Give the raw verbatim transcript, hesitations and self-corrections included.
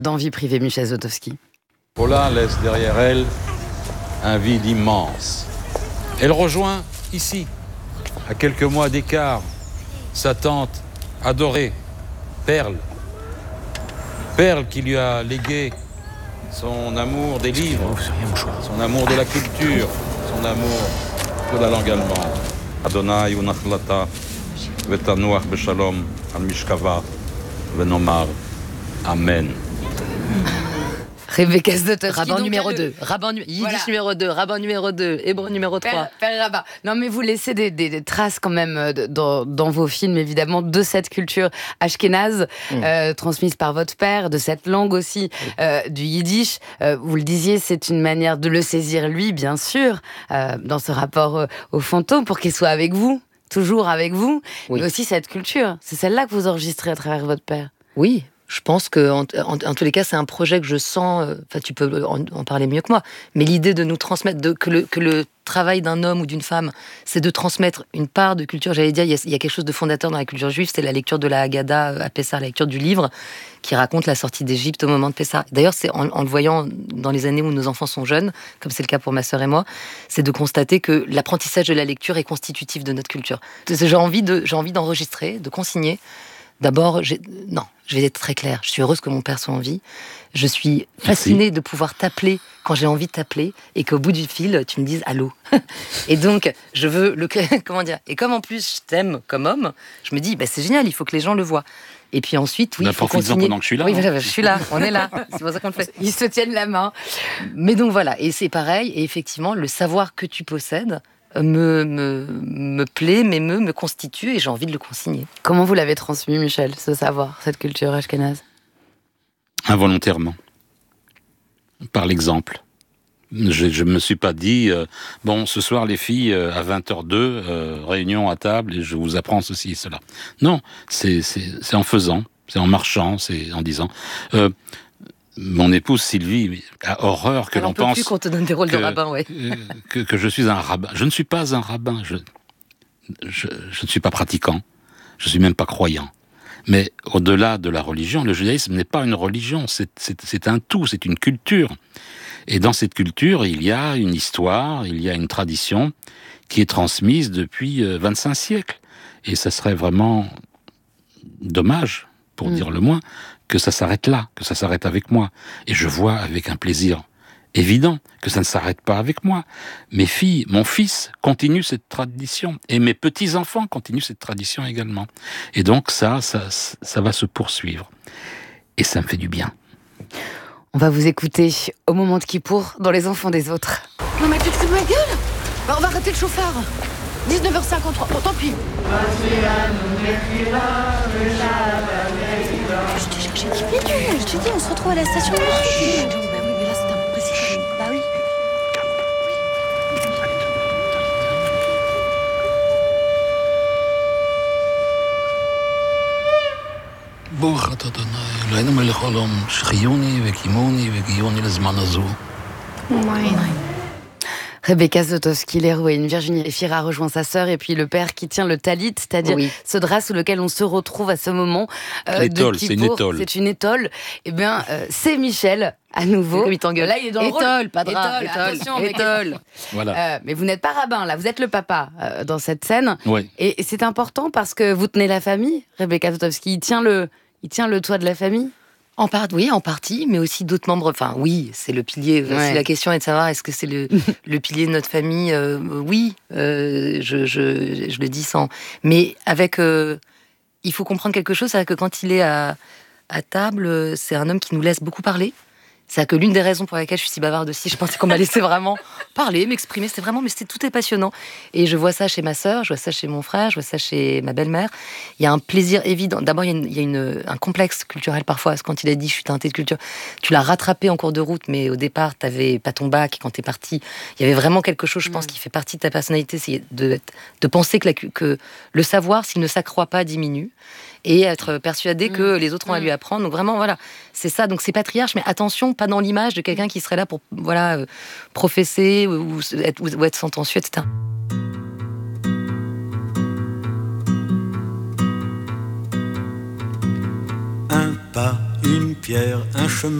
Dans Vie privée, Michel Zlotowski. Paula laisse derrière elle un vide immense. Elle rejoint ici, à quelques mois d'écart, sa tante adorée, Perle. Perle qui lui a légué son amour des livres, son amour de la culture, son amour de la langue allemande. Adonai unachlata vetanuach beshalom al mishkava venomar Amen. Rebecca Zlotowski. Rabbin donc, numéro le... deux, rabbin nu... Yiddish Voilà. numéro deux, rabbin numéro deux, hébreu numéro trois. Père, Père Rabbin. Non, mais vous laissez des, des, des traces quand même euh, dans, dans vos films, évidemment, de cette culture ashkénaze, mmh. euh, transmise par votre père, de cette langue aussi, euh, du yiddish. Euh, vous le disiez, c'est une manière de le saisir, lui, bien sûr, euh, dans ce rapport euh, au fantôme, pour qu'il soit avec vous, toujours avec vous, oui. Mais aussi cette culture. C'est celle-là que vous enregistrez à travers votre père. Oui. Je pense que, en, en, en tous les cas, c'est un projet que je sens. Enfin, euh, tu peux en, en parler mieux que moi. Mais l'idée de nous transmettre, de, que, le, que le travail d'un homme ou d'une femme, c'est de transmettre une part de culture. J'allais dire, il y, a, il y a quelque chose de fondateur dans la culture juive, c'est la lecture de la Haggadah à Pessah, la lecture du livre qui raconte la sortie d'Égypte au moment de Pessah. D'ailleurs, c'est en, en le voyant dans les années où nos enfants sont jeunes, comme c'est le cas pour ma sœur et moi, c'est de constater que l'apprentissage de la lecture est constitutif de notre culture. J'ai envie de, j'ai envie d'enregistrer, de consigner. D'abord, j'ai... non, je vais être très claire. Je suis heureuse que mon père soit en vie. Je suis fascinée Merci. de pouvoir t'appeler quand j'ai envie de t'appeler et qu'au bout du fil, tu me dises allô. Et donc, je veux le comment dire. Et comme en plus je t'aime comme homme, je me dis bah, c'est génial, il faut que les gens le voient. Et puis ensuite, oui, il faut continuer. Pendant que je suis là. Oui, je suis là. On est là. C'est pour ça qu'on le fait. Ils se tiennent la main. Mais donc voilà. Et c'est pareil. Et effectivement, le savoir que tu possèdes. Me, me, me plaît, m'émeut, me constitue et j'ai envie de le consigner. Comment vous l'avez transmis, Michel, ce savoir, cette culture ashkénaze ? Involontairement. Par l'exemple. Je ne me suis pas dit, euh, bon, ce soir, les filles, euh, à vingt heures deux, euh, réunion à table et je vous apprends ceci et cela. Non, c'est, c'est, c'est en faisant, c'est en marchant, c'est en disant... Euh, Mon épouse Sylvie a horreur que Elle l'on peut pense plus qu'on te donne des rôles que, de rabbin, ouais. que, que je suis un rabbin. Je ne suis pas un rabbin. Je, je, je ne suis pas pratiquant. Je ne suis même pas croyant. Mais au-delà de la religion, le judaïsme n'est pas une religion. C'est, c'est, c'est un tout, c'est une culture. Et dans cette culture, il y a une histoire, il y a une tradition qui est transmise depuis vingt-cinq siècles. Et ça serait vraiment dommage, pour mmh. dire le moins, que ça s'arrête là, que ça s'arrête avec moi. Et je vois avec un plaisir évident que ça ne s'arrête pas avec moi. Mes filles, mon fils continue cette tradition. Et mes petits-enfants continuent cette tradition également. Et donc ça, ça, ça va se poursuivre. Et ça me fait du bien. On va vous écouter au moment de Kippour dans Les Enfants des Autres. Non mais tu te fous de ma gueule ? Bah, on va arrêter le chauffard. dix-neuf heures cinquante-trois, bon, tant pis. Je t'ai cherché qui fait je te dis, on se retrouve à la station. Bah oui, mais là c'est un peu précis. Bah oui. ברוך אתה אדוני, אלוהינו מלך העולם, שחייוני וקימוני וגיוני לזמן הזו. Rebecca Zlotowski, l'héroïne. Virginie Efira rejoint sa sœur et puis le père qui tient le talit, c'est-à-dire oui. ce drap sous lequel on se retrouve à ce moment euh, l'étole, de Kippour. C'est une étole. C'est une étole. Eh bien, euh, c'est Michel à nouveau. Il t'engueule. Là, il est dans étole, le rôle. Pas de drap, étole, étole, attention, étole. Mais, voilà. euh, mais vous n'êtes pas rabbin, là. Vous êtes le papa euh, dans cette scène. Oui. Et, et c'est important parce que vous tenez la famille. Rebecca Zlotowski, il tient le, il tient le toit de la famille. En part, oui, en partie, mais aussi d'autres membres. Enfin, oui, c'est le pilier. Ouais. Si la question est de savoir est-ce que c'est le, le pilier de notre famille, euh, oui, euh, je, je, je le dis sans. Mais avec, euh, il faut comprendre quelque chose, c'est que quand il est à, à table, c'est un homme qui nous laisse beaucoup parler. C'est que l'une des raisons pour lesquelles je suis si bavarde aussi, je pensais qu'on m'a laissé vraiment parler, m'exprimer, c'était vraiment, mais c'était tout est passionnant. Et je vois ça chez ma sœur, je vois ça chez mon frère, je vois ça chez ma belle-mère. Il y a un plaisir évident. D'abord, il y a, une, il y a une, un complexe culturel parfois. Parce que quand il a dit je suis teinté de culture, tu l'as rattrapé en cours de route, mais au départ, t'avais pas ton bac. Et quand t'es parti, il y avait vraiment quelque chose, je pense, mmh. qui fait partie de ta personnalité, c'est de, de penser que, la, que le savoir, s'il ne s'accroît pas, diminue. Et être persuadé mmh. que les autres ont mmh. à lui apprendre. Donc vraiment, voilà, c'est ça. Donc c'est patriarche, mais attention, pas dans l'image de quelqu'un qui serait là pour, voilà, euh, professer ou, ou, être, ou être sentencieux, et cetera. Un pas, une pierre. pierre, un chemin.